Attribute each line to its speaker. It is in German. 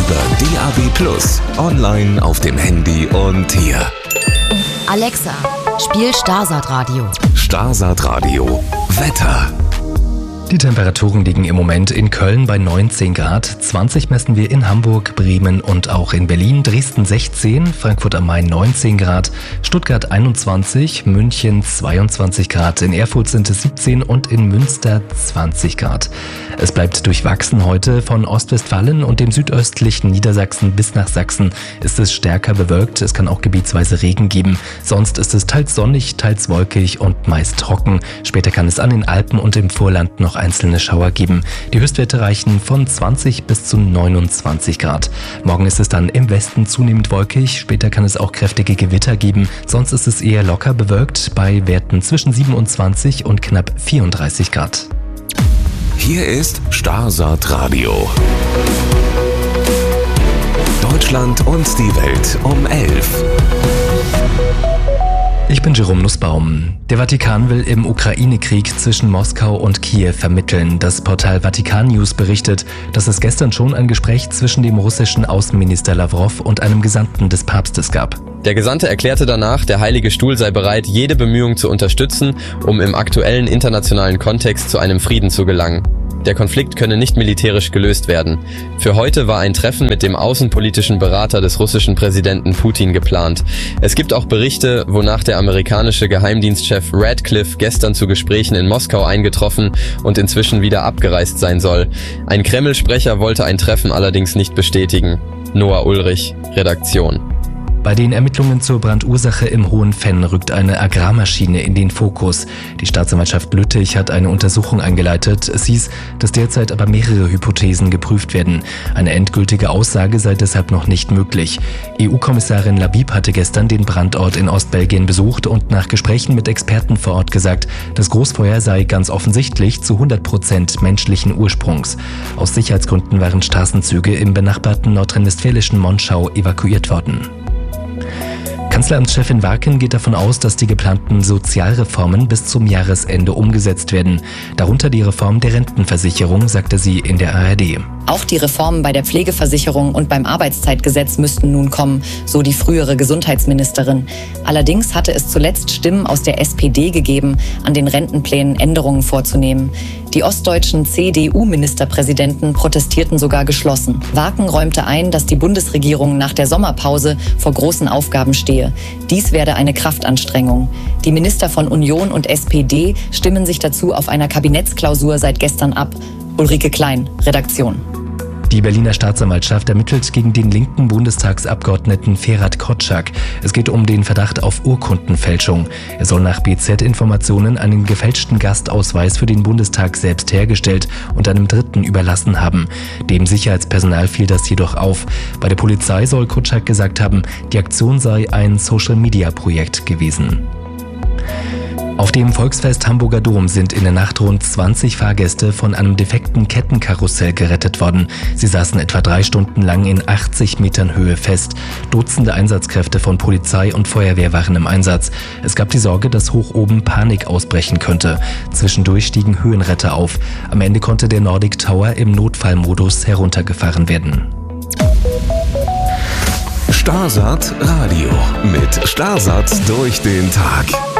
Speaker 1: über DAB+, online auf dem Handy und hier.
Speaker 2: Alexa, spiel Starsat Radio.
Speaker 1: Starsat Radio. Wetter.
Speaker 3: Die Temperaturen liegen im Moment in Köln bei 19 Grad, 20 messen wir in Hamburg, Bremen und auch in Berlin, Dresden 16, Frankfurt am Main 19 Grad, Stuttgart 21, München 22 Grad, in Erfurt sind es 17 und in Münster 20 Grad. Es bleibt durchwachsen heute. Von Ostwestfalen und dem südöstlichen Niedersachsen bis nach Sachsen ist es stärker bewölkt. Es kann auch gebietsweise Regen geben. Sonst ist es teils sonnig, teils wolkig und meist trocken. Später kann es an den Alpen und im Vorland noch einzelne Schauer geben. Die Höchstwerte reichen von 20 bis zu 29 Grad. Morgen ist es dann im Westen zunehmend wolkig. Später kann es auch kräftige Gewitter geben. Sonst ist es eher locker bewölkt bei Werten zwischen 27 und knapp 34 Grad.
Speaker 1: Hier ist Starsat Radio. Deutschland und die Welt um 11.
Speaker 3: Ich bin Jerome Nussbaum. Der Vatikan will im Ukraine-Krieg zwischen Moskau und Kiew vermitteln. Das Portal Vatikan News berichtet, dass es gestern schon ein Gespräch zwischen dem russischen Außenminister Lawrow und einem Gesandten des Papstes gab.
Speaker 4: Der Gesandte erklärte danach, der Heilige Stuhl sei bereit, jede Bemühung zu unterstützen, um im aktuellen internationalen Kontext zu einem Frieden zu gelangen. Der Konflikt könne nicht militärisch gelöst werden. Für heute war ein Treffen mit dem außenpolitischen Berater des russischen Präsidenten Putin geplant. Es gibt auch Berichte, wonach der amerikanische Geheimdienstchef Radcliffe gestern zu Gesprächen in Moskau eingetroffen und inzwischen wieder abgereist sein soll. Ein Kreml-Sprecher wollte ein Treffen allerdings nicht bestätigen. Noah Ulrich, Redaktion.
Speaker 3: Bei den Ermittlungen zur Brandursache im Hohenfenn rückt eine Agrarmaschine in den Fokus. Die Staatsanwaltschaft Lüttich hat eine Untersuchung eingeleitet. Es hieß, dass derzeit aber mehrere Hypothesen geprüft werden. Eine endgültige Aussage sei deshalb noch nicht möglich. EU-Kommissarin Labib hatte gestern den Brandort in Ostbelgien besucht und nach Gesprächen mit Experten vor Ort gesagt, das Großfeuer sei ganz offensichtlich zu 100% menschlichen Ursprungs. Aus Sicherheitsgründen waren Straßenzüge im benachbarten nordrhein-westfälischen Monschau evakuiert worden. Kanzleramtschefin Warken geht davon aus, dass die geplanten Sozialreformen bis zum Jahresende umgesetzt werden. Darunter die Reform der Rentenversicherung, sagte sie in der ARD.
Speaker 5: Auch die Reformen bei der Pflegeversicherung und beim Arbeitszeitgesetz müssten nun kommen, so die frühere Gesundheitsministerin. Allerdings hatte es zuletzt Stimmen aus der SPD gegeben, an den Rentenplänen Änderungen vorzunehmen. Die ostdeutschen CDU-Ministerpräsidenten protestierten sogar geschlossen. Warken räumte ein, dass die Bundesregierung nach der Sommerpause vor großen Aufgaben stehe. Dies werde eine Kraftanstrengung. Die Minister von Union und SPD stimmen sich dazu auf einer Kabinettsklausur seit gestern ab. Ulrike Klein, Redaktion.
Speaker 3: Die Berliner Staatsanwaltschaft ermittelt gegen den linken Bundestagsabgeordneten Ferhat Kotschak. Es geht um den Verdacht auf Urkundenfälschung. Er soll nach BZ-Informationen einen gefälschten Gastausweis für den Bundestag selbst hergestellt und einem Dritten überlassen haben. Dem Sicherheitspersonal fiel das jedoch auf. Bei der Polizei soll Kotschak gesagt haben, die Aktion sei ein Social-Media-Projekt gewesen. Auf dem Volksfest Hamburger Dom sind in der Nacht rund 20 Fahrgäste von einem defekten Kettenkarussell gerettet worden. Sie saßen etwa 3 Stunden lang in 80 Metern Höhe fest. Dutzende Einsatzkräfte von Polizei und Feuerwehr waren im Einsatz. Es gab die Sorge, dass hoch oben Panik ausbrechen könnte. Zwischendurch stiegen Höhenretter auf. Am Ende konnte der Nordic Tower im Notfallmodus heruntergefahren werden.
Speaker 1: Starsat Radio mit Starsat durch den Tag.